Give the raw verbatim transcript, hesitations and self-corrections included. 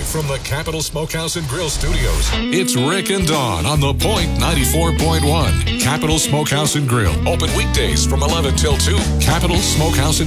Live from the Capital Smokehouse and Grill Studios, it's Rick and Dawn on The Point ninety-four point one. Capital Smokehouse and Grill. Open weekdays from eleven till two. Capital Smokehouse and